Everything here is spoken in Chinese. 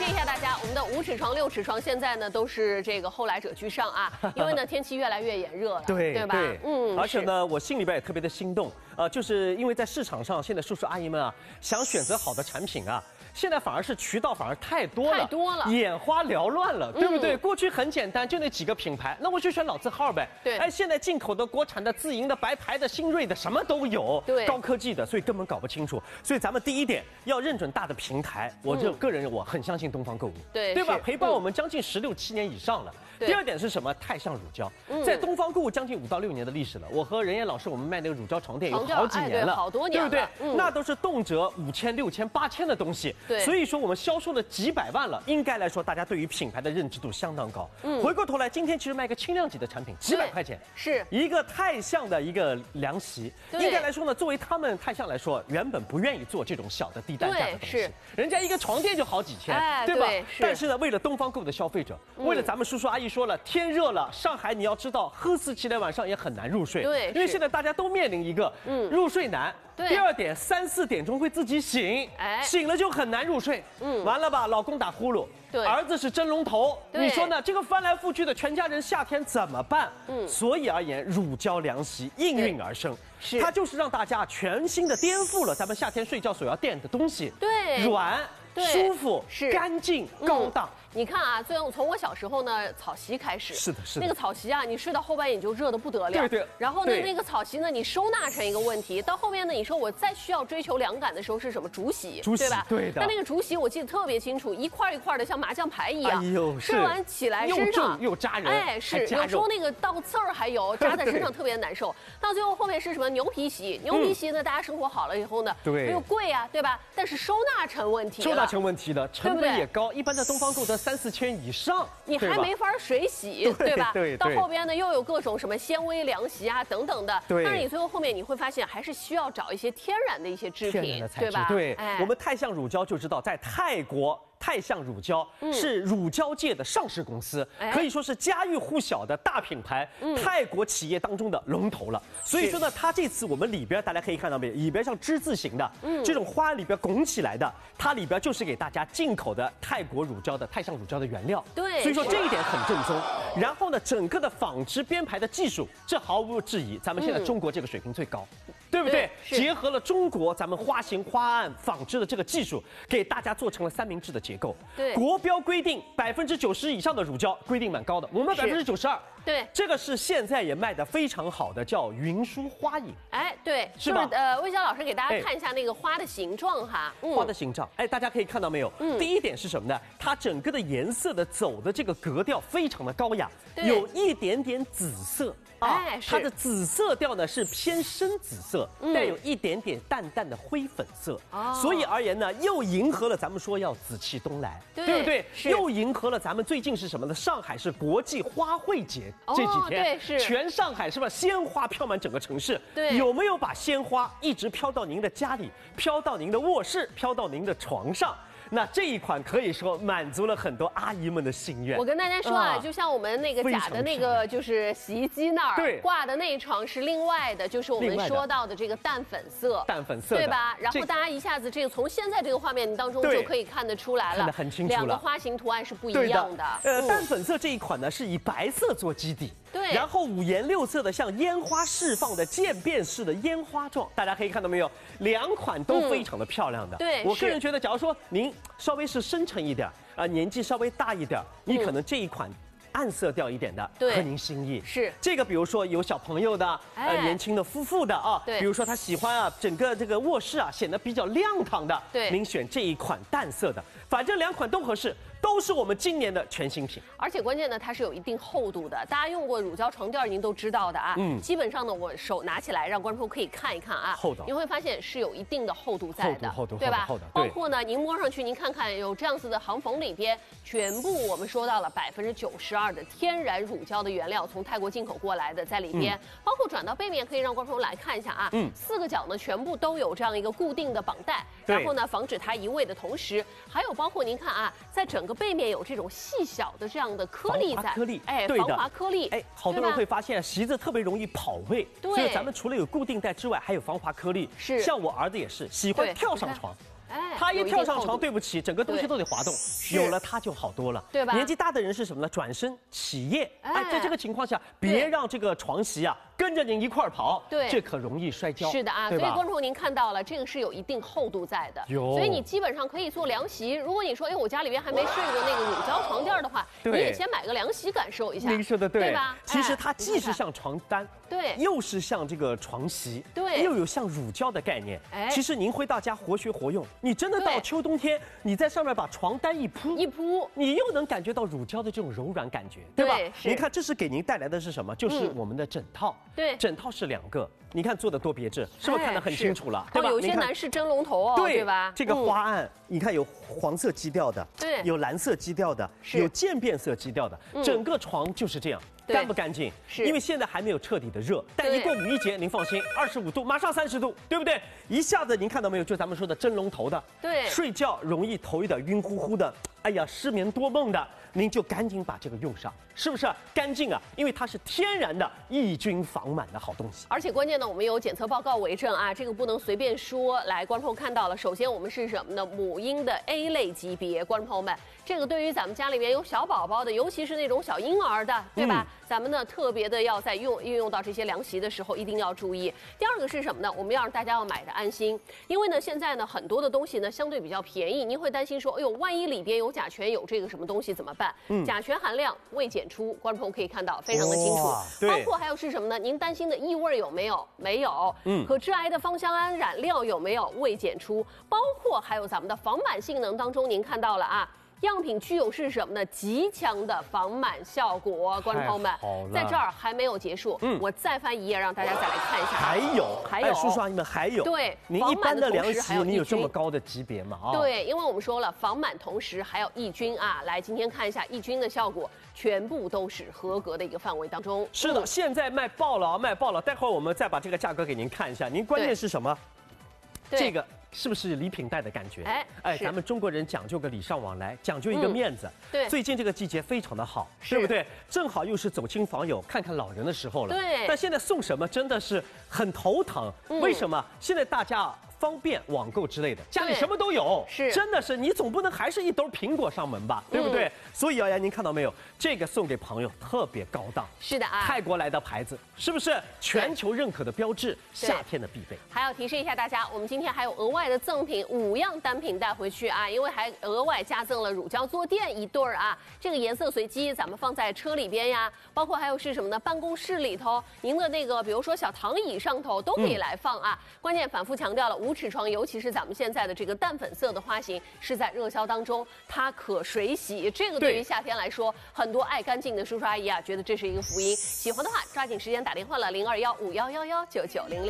示一下大家，我们的5尺床、6尺床现在呢都是这个后来者居上啊，因为呢天气越来越炎热了，对吧？ 而且呢，我心里边也特别的心动，就是因为在市场上，现在叔叔阿姨们啊，想选择好的产品啊，现在反而是渠道反而太多了，眼花缭乱了，对不对？过去很简单，就那几个品牌，那我就选老字号呗。 对， 哎，现在进口的、国产的、自营的、白牌的、新锐的，什么都有， 对， 高科技的，所以根本搞不清楚。所以咱们第一点要认准大的平台，我个人我很相信东方购物，对吧？陪伴我们将近16、17年以上了。第二点是什么？太像乳胶，在东方购物将近5到6年的历史了。我和任岩老师我们卖那个乳胶床垫有好几年了， 好多年了， 对不对？那都是动辄5000、6000、8000的东西， 对。 所以说我们销售了几百万了，应该来说大家对于品牌的认知度相当高。回过头来，今天其实卖个轻量级的产品，几百块钱， 是一个太像的一个凉席。应该来说呢，作为他们太像来说，原本不愿意做这种小的低单价的东西，人家一个床垫就好几千，对吧？但是呢，为了东方购物的消费者，为了咱们叔叔阿姨说了，天热了，上海你要知道，喝死起来晚上也很难入睡， 对， 因为现在大家都面临一个入睡难。第二点，3、4点钟会自己醒，醒了就很难入睡。完了吧，老公打呼噜，儿子是蒸笼头，你说呢？这个翻来覆去的，全家人夏天怎么办？所以而言，乳胶凉席应运而生，它就是让大家全新的颠覆了咱们夏天睡觉所要垫的东西，软、舒服、干净、高档。 你看啊，从我小时候呢，草席开始， 是的， 那个草席啊，你睡到后半夜你就热得不得了， 对。 然后呢，那个草席呢，你收纳成一个问题，到后面呢，你说我再需要追求凉感的时候是什么？竹席，对吧？ 对的。 那个竹席我记得特别清楚，一块一块的像麻将牌一样， 哎呦， 睡完起来身上又扎人， 哎，是有时候那个倒刺儿还有扎在身上特别难受。到最后后面是什么？牛皮席，牛皮席呢，大家生活好了以后呢，又贵啊，对吧？但是收纳成问题了， 收纳成问题的，成本也高，一般在东方购得3、4千以上。 你还没法水洗，对吧？ 对。 到后边呢，又有各种什么纤维凉席啊等等的。 对。 但是你最后后面你会发现，还是需要找一些天然的一些制品，对吧？ 对，我们太象乳胶就知道，在泰国。太象乳胶是乳胶界的上市公司，可以说是家喻户晓的大品牌，泰国企业当中的龙头了。所以说呢，它这次我们里边大家可以看到没有，里边像之字形的这种花里边拱起来的，它里边就是给大家进口的泰国乳胶的太象乳胶的原料。 对， 所以说这一点很正宗。然后呢，整个的纺织编排的技术，这毫无质疑，咱们现在中国这个水平最高，对不对？结合了中国咱们花型花案纺织的这个技术，给大家做成了3明治的结构。 对， 国标规定90%以上的乳胶规定蛮高的，我们92%。 对， 这个是现在也卖得非常好的，叫云舒花影。 哎，对， 是吧？ 魏娇老师给大家看一下那个花的形状哈， 花的形状，哎，大家可以看到没有？第一点是什么呢？它整个的颜色的走的这个格调非常的高雅，有一点点紫色。它的紫色调呢是偏深紫色，带有一点点淡淡的灰粉色，所以而言呢，又迎合了咱们说要紫气东来，对不对？又迎合了咱们最近是什么呢？上海是国际花卉节，这几天全上海是吧？鲜花飘满整个城市，有没有把鲜花一直飘到您的家里，飘到您的卧室，飘到您的床上？那这一款可以说满足了很多阿姨们的心愿。 我跟大家说啊，就像我们那个假的那个就是洗衣机那儿挂的那一床是另外的，就是我们说到的这个淡粉色，对吧？然后大家一下子这个从现在这个画面当中就可以看得出来了， 看得很清楚了， 两个花型图案是不一样的。 淡粉色这一款呢是以白色做基底。对，然后5颜6色的像烟花释放的渐变式的烟花状，大家可以看到没有？2款都非常的漂亮的。 对， 我个人觉得，假如说您稍微是深沉一点年纪稍微大一点，你可能这一款暗色调一点的合您心意。 是这个，比如说有小朋友的，年轻的夫妇的啊，比如说他喜欢整个这个卧室显得比较亮堂的，您选这一款淡色的，反正2款都合适。都是我们今年的全新品， 而且关键呢，它是有一定厚度的。大家用过乳胶床垫，您都知道的啊。基本上呢，我手拿起来，让观众可以看一看啊。 厚的， 你会发现是有一定的厚度在的， 厚度， 对吧？ 厚的。 包括呢，您摸上去，您看看有这样子的行缝里边，全部我们说到了92%的天然乳胶的原料，从泰国进口过来的在里边。包括转到背面，可以让观众来看一下啊。4个角呢，全部都有这样一个固定的绑带，然后呢，防止它移位的同时，还有包括您看啊，在整个背面有这种细小的这样的颗粒在，防滑颗粒， 好多人会发现席子特别容易跑位，所以咱们除了有固定带之外，还有防滑颗粒。 是， 像我儿子也是喜欢跳上床。 它一跳上床，对不起，整个东西都得滑动。有了它就好多了， 对吧？ 年纪大的人是什么呢？转身起夜。在这个情况下，别让这个床席啊跟着您一块儿跑， 对， 这可容易摔跤。 是的啊，所以观众您看到了，这个是有一定厚度在的，所以你基本上可以做凉席。如果你说，哎，我家里边还没睡过那个乳胶床垫的话，你也先买个凉席感受一下。 您说的对吧？ 其实它既是像床单， 对， 又是像这个床席， 对， 又有像乳胶的概念。其实您回到家活学活用，你真的到秋冬天，你在上面把床单一铺，你又能感觉到乳胶的这种柔软感觉，对吧？您看，这是给您带来的是什么？就是我们的枕套。对，枕套是2个，你看做的多别致，是不是看得很清楚了？对吧？ 有些男士蒸笼头哦，对吧？ 这个花案，你看有黄色基调的，对，有蓝色基调的，有渐变色基调的，整个床就是这样。干不干净？是因为现在还没有彻底的热，但一过5·1节，您放心，25度马上30度，对不对？一下子您看到没有？就咱们说的蒸笼头的，对，睡觉容易头有点晕乎乎的，哎呀，失眠多梦的，您就赶紧把这个用上，是不是？干净啊，因为它是天然的抑菌防螨的好东西。 而且关键呢，我们有检测报告为证啊，这个不能随便说。来，观众朋友看到了，首先我们是什么呢？母婴的 A 类级别，观众朋友们，这个对于咱们家里面有小宝宝的，尤其是那种小婴儿的，对吧？咱们呢特别的要在运用到这些凉席的时候，一定要注意。第二个是什么呢？我们要让大家要买的安心，因为呢现在呢很多的东西呢相对比较便宜，您会担心说，哎呦，万一里边有甲醛，有这个什么东西怎么办？甲醛含量未检出，观众朋友可以看到非常的清楚。包括还有是什么呢？您担心的异味有没有？没有。可致癌的芳香胺染料有没有？未检出。包括还有咱们的防螨性能当中，您看到了啊。样品具有是什么呢？极强的防螨效果，观众朋友们，在这儿还没有结束。我再翻一页，让大家再来看一下。 还有，叔叔阿姨们还有。对，您一般的凉席，你有这么高的级别吗？ 对，因为我们说了，防螨同时还有抑菌啊。来，今天看一下抑菌的效果，全部都是合格的一个范围当中。 是的，现在卖爆了，卖爆了。待会儿我们再把这个价格给您看一下。您关键是什么？这个。是不是礼品袋的感觉？咱们中国人讲究个礼尚往来，讲究一个面子。对，最近这个季节非常的好，对不对？正好又是走亲访友、看看老人的时候了。对。但现在送什么真的是很头疼。为什么？现在大家方便网购之类的，家里什么都有。是。真的是，你总不能还是一兜苹果上门吧？对不对？所以您看到没有？这个送给朋友特别高档。 是的啊。 泰国来的牌子，是不是全球认可的标志？夏天的必备。 还要提示一下大家，我们今天还有额外的赠品5样单品带回去啊，因为还额外加赠了乳胶坐垫1对儿啊，这个颜色随机，咱们放在车里边呀，包括还有是什么呢？办公室里头，您的那个比如说小躺椅上头都可以来放啊。关键反复强调了，5尺床，尤其是咱们现在的这个淡粉色的花型是在热销当中，它可水洗，这个对于夏天来说，很多爱干净的叔叔阿姨啊，觉得这是一个福音。喜欢的话，抓紧时间打电话了，0215111990。